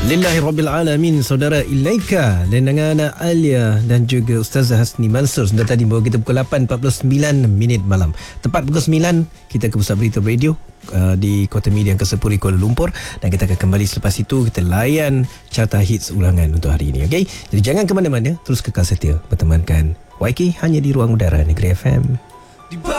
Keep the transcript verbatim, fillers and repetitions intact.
Alhamdulillahirrabbilalamin. Saudara Ilaika dan dengan Alia dan juga Ustazah Hasni Mansur sudah tadi bawa kita pukul lapan empat puluh sembilan minit malam. Tepat pukul sembilan kita ke Pusat Berita Radio uh, di Kota Media Kesepuri Kuala Lumpur, dan kita akan kembali selepas itu. Kita layan carta hits ulangan untuk hari ini, okey? Jadi jangan ke mana-mana, terus kekal setia bertemankan Y K hanya di Ruang Udara Negeri F M.